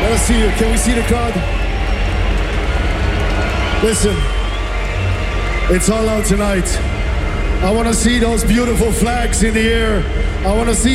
Let us see you. Can we see the crowd? Listen, it's all out tonight. I want to see those beautiful flags in the air. I want to see